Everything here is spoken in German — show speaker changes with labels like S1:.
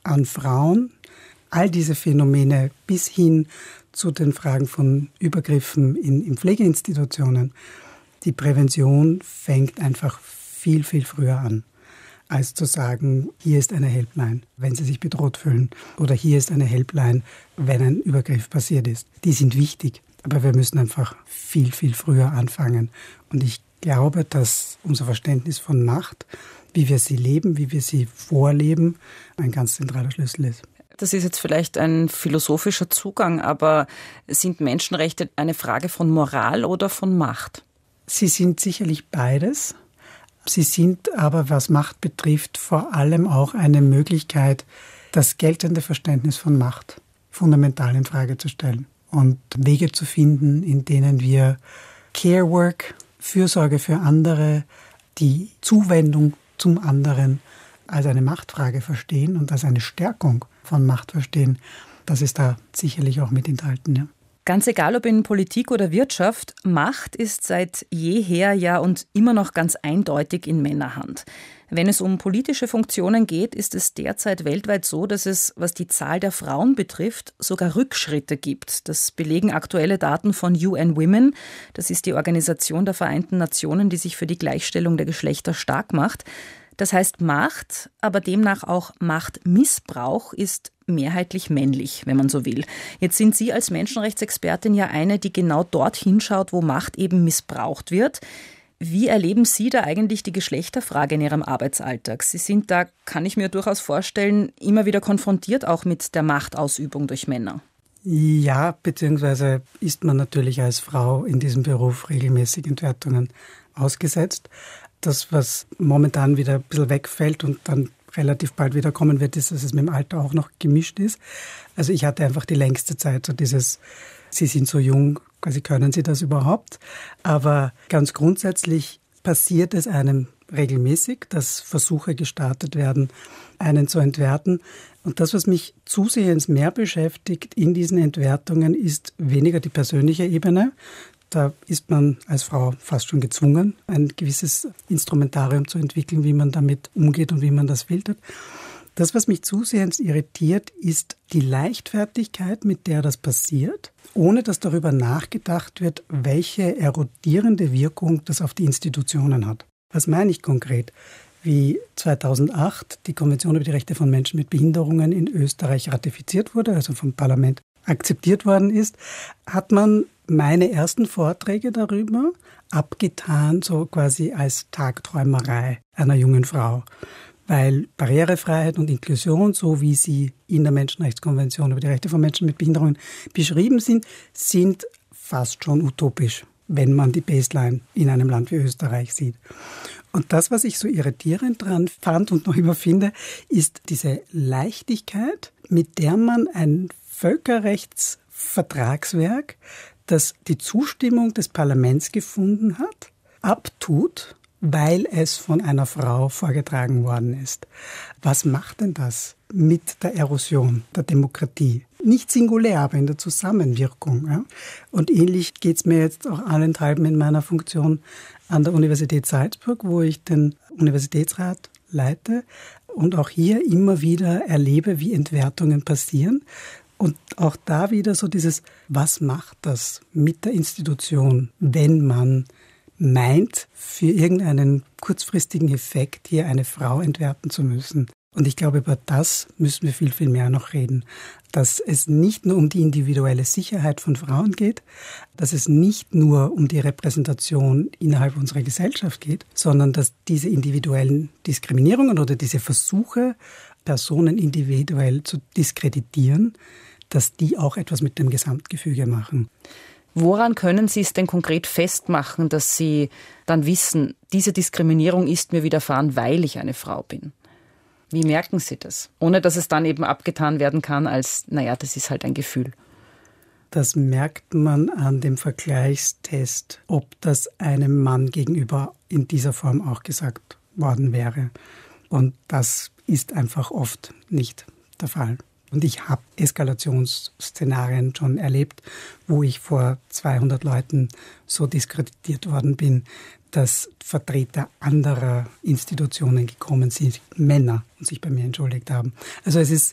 S1: an Frauen. All diese Phänomene bis hin zu den Fragen von Übergriffen in Pflegeinstitutionen. Die Prävention fängt einfach viel, viel früher an, als zu sagen, hier ist eine Helpline, wenn Sie sich bedroht fühlen. Oder hier ist eine Helpline, wenn ein Übergriff passiert ist. Die sind wichtig, aber wir müssen einfach viel, viel früher anfangen. Und ich glaube, dass unser Verständnis von Macht, wie wir sie leben, wie wir sie vorleben, ein ganz zentraler Schlüssel ist.
S2: Das ist jetzt vielleicht ein philosophischer Zugang, aber sind Menschenrechte eine Frage von Moral oder von Macht?
S1: Sie sind sicherlich beides. Sie sind aber, was Macht betrifft, vor allem auch eine Möglichkeit, das geltende Verständnis von Macht fundamental in Frage zu stellen und Wege zu finden, in denen wir Care Work, Fürsorge für andere, die Zuwendung zum anderen als eine Machtfrage verstehen und als eine Stärkung von Macht verstehen. Das ist da sicherlich auch mit enthalten. Ja.
S2: Ganz egal, ob in Politik oder Wirtschaft, Macht ist seit jeher ja und immer noch ganz eindeutig in Männerhand. Wenn es um politische Funktionen geht, ist es derzeit weltweit so, dass es, was die Zahl der Frauen betrifft, sogar Rückschritte gibt. Das belegen aktuelle Daten von UN Women. Das ist die Organisation der Vereinten Nationen, die sich für die Gleichstellung der Geschlechter stark macht. Das heißt, Macht, aber demnach auch Machtmissbrauch ist mehrheitlich männlich, wenn man so will. Jetzt sind Sie als Menschenrechtsexpertin ja eine, die genau dort hinschaut, wo Macht eben missbraucht wird. Wie erleben Sie da eigentlich die Geschlechterfrage in Ihrem Arbeitsalltag? Sie sind da, kann ich mir durchaus vorstellen, immer wieder konfrontiert auch mit der Machtausübung durch Männer.
S1: Ja, beziehungsweise ist man natürlich als Frau in diesem Beruf regelmäßig Entwertungen ausgesetzt. Das, was momentan wieder ein bisschen wegfällt und dann relativ bald wieder kommen wird, ist, dass es mit dem Alter auch noch gemischt ist. Also ich hatte einfach die längste Zeit so dieses, Sie sind so jung, quasi können Sie das überhaupt? Aber ganz grundsätzlich passiert es einem regelmäßig, dass Versuche gestartet werden, einen zu entwerten. Und das, was mich zusehends mehr beschäftigt in diesen Entwertungen, ist weniger die persönliche Ebene. Da ist man als Frau fast schon gezwungen, ein gewisses Instrumentarium zu entwickeln, wie man damit umgeht und wie man das filtert. Das, was mich zusehends irritiert, ist die Leichtfertigkeit, mit der das passiert, ohne dass darüber nachgedacht wird, welche erodierende Wirkung das auf die Institutionen hat. Was meine ich konkret? Wie 2008 die Konvention über die Rechte von Menschen mit Behinderungen in Österreich ratifiziert wurde, also vom Parlament akzeptiert worden ist, hat man meine ersten Vorträge darüber abgetan, so quasi als Tagträumerei einer jungen Frau. Weil Barrierefreiheit und Inklusion, so wie sie in der Menschenrechtskonvention über die Rechte von Menschen mit Behinderungen beschrieben sind fast schon utopisch, wenn man die Baseline in einem Land wie Österreich sieht. Und das, was ich so irritierend dran fand und noch immer finde, ist diese Leichtigkeit, mit der man ein Völkerrechtsvertragswerk, das die Zustimmung des Parlaments gefunden hat, abtut, weil es von einer Frau vorgetragen worden ist. Was macht denn das mit der Erosion der Demokratie? Nicht singulär, aber in der Zusammenwirkung. Ja? Und ähnlich geht es mir jetzt auch allenthalben in meiner Funktion an der Universität Salzburg, wo ich den Universitätsrat leite und auch hier immer wieder erlebe, wie Entwertungen passieren. Und auch da wieder so dieses, was macht das mit der Institution, wenn man meint, für irgendeinen kurzfristigen Effekt hier eine Frau entwerten zu müssen. Und ich glaube, über das müssen wir viel, viel mehr noch reden. Dass es nicht nur um die individuelle Sicherheit von Frauen geht, dass es nicht nur um die Repräsentation innerhalb unserer Gesellschaft geht, sondern dass diese individuellen Diskriminierungen oder diese Versuche, Personen individuell zu diskreditieren, dass die auch etwas mit dem Gesamtgefüge machen.
S2: Woran können Sie es denn konkret festmachen, dass Sie dann wissen, diese Diskriminierung ist mir widerfahren, weil ich eine Frau bin? Wie merken Sie das? Ohne dass es dann eben abgetan werden kann als, naja, das ist halt ein Gefühl.
S1: Das merkt man an dem Vergleichstest, ob das einem Mann gegenüber in dieser Form auch gesagt worden wäre. Und das ist einfach oft nicht der Fall. Und ich habe Eskalationsszenarien schon erlebt, wo ich vor 200 Leuten so diskreditiert worden bin, dass Vertreter anderer Institutionen gekommen sind, Männer, und sich bei mir entschuldigt haben. Also es ist